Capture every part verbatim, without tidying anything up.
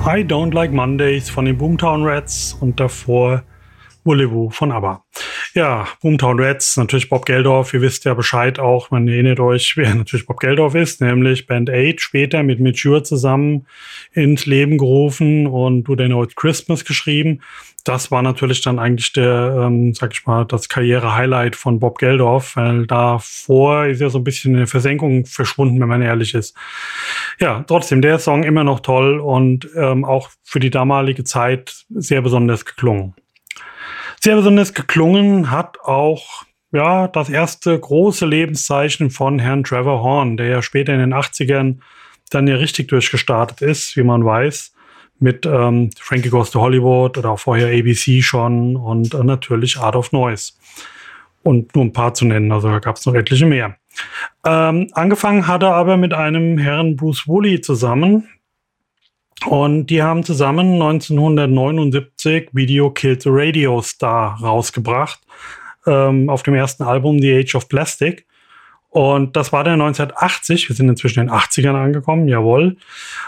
I Don't Like Mondays von den Boomtown Rats und davor Voulez-Vous von ABBA. Ja, Boomtown Rats, natürlich Bob Geldof, ihr wisst ja Bescheid auch, man erinnert euch, wer natürlich Bob Geldof ist, nämlich Band acht, später mit Mature zusammen ins Leben gerufen und Do They Know It's Christmas geschrieben. Das war natürlich dann eigentlich der, ähm, sag ich mal, das Karriere-Highlight von Bob Geldof, weil davor ist er so ein bisschen in der Versenkung verschwunden, wenn man ehrlich ist. Ja, trotzdem, der Song immer noch toll und ähm, auch für die damalige Zeit sehr besonders geklungen. Sehr besonders geklungen hat auch ja das erste große Lebenszeichen von Herrn Trevor Horn, der ja später in den achtzigern dann ja richtig durchgestartet ist, wie man weiß, mit ähm, Frankie Goes to Hollywood oder auch vorher A B C schon und äh, natürlich Art of Noise. Und nur ein paar zu nennen, also da gab es noch etliche mehr. Ähm, angefangen hat er aber mit einem Herrn Bruce Woolley zusammen. Und die haben zusammen neunzehnhundertneunundsiebzig Video Killed the Radio Star rausgebracht, ähm, auf dem ersten Album The Age of Plastic. Und das war dann neunzehnhundertachtzig, wir sind inzwischen in den achtzigern angekommen, jawohl,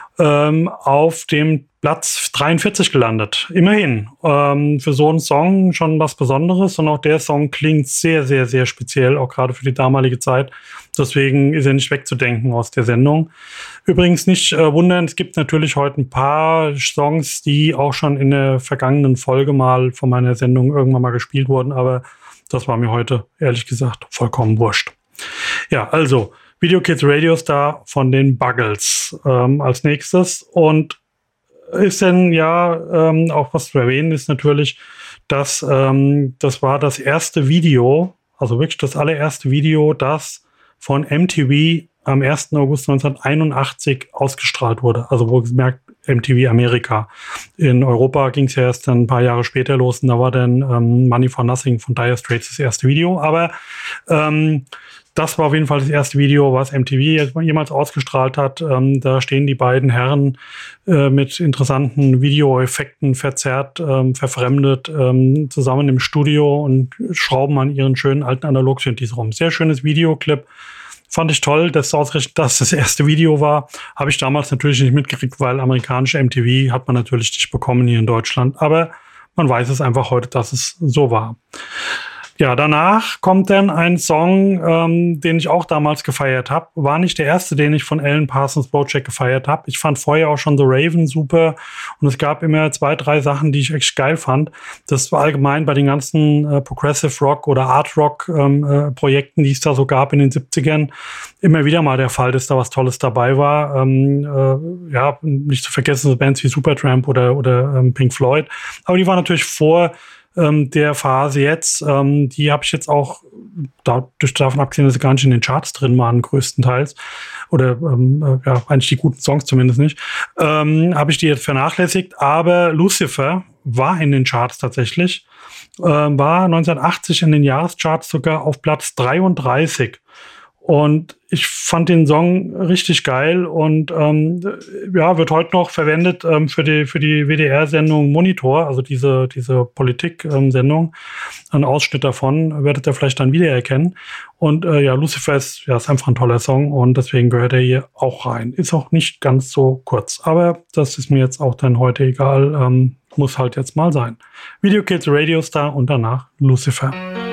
ähm, auf dem Platz dreiundvierzig gelandet. Immerhin. Ähm, für so einen Song schon was Besonderes und auch der Song klingt sehr, sehr, sehr speziell, auch gerade für die damalige Zeit. Deswegen ist er nicht wegzudenken aus der Sendung. Übrigens nicht äh, wundern, es gibt natürlich heute ein paar Songs, die auch schon in der vergangenen Folge mal von meiner Sendung irgendwann mal gespielt wurden, aber das war mir heute, ehrlich gesagt, vollkommen wurscht. Ja, also Video Killed the Radio Star von den Buggles ähm, als nächstes und ist denn ja ähm, auch was zu erwähnen ist natürlich, dass ähm, das war das erste Video, also wirklich das allererste Video, das von M T V am ersten August neunzehnhunderteinundachtzig ausgestrahlt wurde. Also wo gemerkt M T V Amerika. In Europa ging es ja erst dann ein paar Jahre später los und da war dann ähm, Money for Nothing von Dire Straits das erste Video. Aber ähm, das war auf jeden Fall das erste Video, was M T V jemals ausgestrahlt hat. Ähm, da stehen die beiden Herren äh, mit interessanten Videoeffekten verzerrt, ähm, verfremdet, ähm, zusammen im Studio und schrauben an ihren schönen alten Analog-Synthes rum. Sehr schönes Videoclip. Fand ich toll, dass ausgerechnet das das erste Video war. Habe ich damals natürlich nicht mitgekriegt, weil amerikanische M T V hat man natürlich nicht bekommen hier in Deutschland. Aber man weiß es einfach heute, dass es so war. Ja, danach kommt dann ein Song, ähm, den ich auch damals gefeiert habe. War nicht der erste, den ich von Alan Parsons Project gefeiert habe. Ich fand vorher auch schon The Raven super und es gab immer zwei, drei Sachen, die ich echt geil fand. Das war allgemein bei den ganzen äh, Progressive Rock oder Art Rock ähm, äh, Projekten, die es da so gab in den siebzigern, immer wieder mal der Fall, dass da was Tolles dabei war. Ähm, äh, ja, nicht zu vergessen so Bands wie Supertramp oder, oder ähm, Pink Floyd. Aber die waren natürlich vor der Phase jetzt, ähm, die habe ich jetzt auch dadurch davon abgesehen, dass sie gar nicht in den Charts drin waren, größtenteils, oder ähm, ja, eigentlich die guten Songs zumindest nicht, ähm, habe ich die jetzt vernachlässigt, aber Lucifer war in den Charts tatsächlich, ähm, war neunzehnhundertachtzig in den Jahrescharts sogar auf Platz dreiunddreißig. Und ich fand den Song richtig geil und ähm, ja, wird heute noch verwendet ähm, für die für die W D R-Sendung Monitor, also diese diese Politik-Sendung. Ein Ausschnitt davon werdet ihr vielleicht dann wiedererkennen. Und äh, ja, Lucifer ist, ja, ist einfach ein toller Song und deswegen gehört er hier auch rein. Ist auch nicht ganz so kurz, aber das ist mir jetzt auch dann heute egal. Ähm, muss halt jetzt mal sein. Video Killed the Radio Star und danach Lucifer.